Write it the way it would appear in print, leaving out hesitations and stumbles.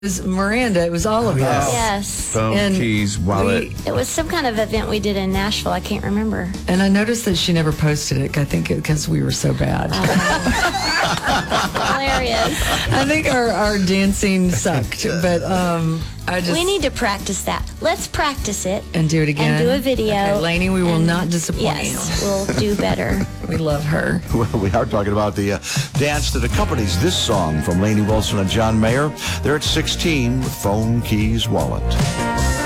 was Miranda. It was all of us. Yes. Phone, And keys, wallet. It was some kind of event we did in Nashville. I can't remember. And I noticed that she never posted it. I think because we were so bad. Hilarious. I think our dancing sucked, but We need to practice that. Let's practice it. And do it again. And do a video. Okay, Lainey, we will not disappoint Yes, we'll do better. you. We love her. Well, we are talking about the dance that accompanies this song from Lainey Wilson and John Mayer. They're at 16 with Phone, Keys, Wallet.